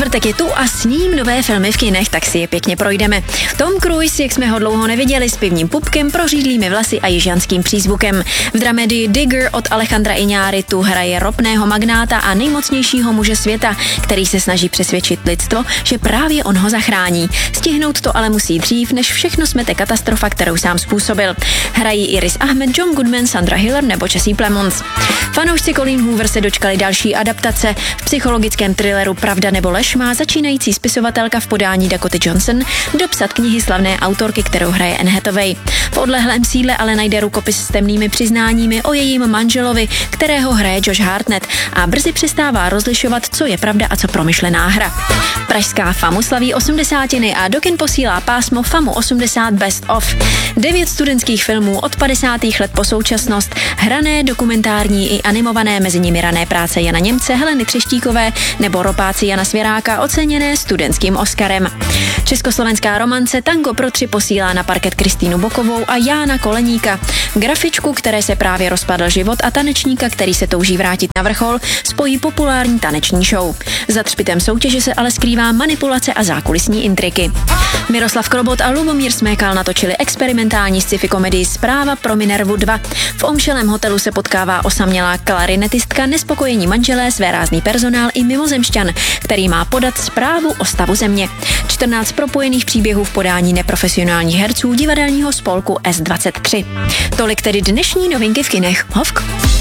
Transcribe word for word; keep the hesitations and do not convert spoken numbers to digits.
Čtvrtek je tu a s ním nové filmy v kinech, tak si je pěkně projdeme. Tom Cruise, jak jsme ho dlouho neviděli, s pivním pupkem, prořídlými vlasy a jižanským přízvukem. V dramedii Digger od Alejandra Iñárritu hraje ropného magnáta a nejmocnějšího muže světa, který se snaží přesvědčit lidstvo, že právě on ho zachrání. Stihnout to ale musí dřív, než všechno smete katastrofa, kterou sám způsobil. Hrají i Riz Ahmed, John Goodman, Sandra Hüller nebo Jesse Plemons. Fanoušci Colleen Hoover se dočkali další adaptace. V psychologickém thrilleru Pravda nebo lež má začínající spisovatelka v podání Dakoty Johnson dopsat knihy slavné autorky, kterou hraje Anne Hathaway. V odlehlém sídle ale najde rukopis s temnými přiznáními o jejím manželovi, kterého hraje Josh Hartnett, a brzy přestává rozlišovat, co je pravda a co promyšlená hra. Pražská FAMU slaví osmdesátiny a do kin posílá pásmo FAMU osmdesát Best of. Devět studentských filmů od padesátých let po současnost, hrané, dokumentární i animované, mezi nimi rané práce Jana Němce, Heleny Třeštíkové nebo Ropáci Jana Svěráka, oceněné studentským Oscarem. Československá romance Tango pro tři posílá na parket Kristýnu Bokovou a Jána Koleníka. Grafičku, které se právě rozpadl život, a tanečníka, který se touží vrátit na vrchol, spojí populární taneční show. Za třpitem soutěže se ale skrývá manipulace a zákulisní intriky. Miroslav Krobot a Lubomír Smekal natočili experimentální sci-fi komedii Zpráva pro Minervu dva. V omšelém hotelu se potkává osamělá klarinetistka, nespokojení manželé, svérázný personál i mimozemšťan, který má podat zprávu o stavu země. čtrnáct propojených příběhů v podání neprofesionálních herců divadelního spolku S dvacet tři. Tolik tedy dnešní novinky v kinech. Hovk.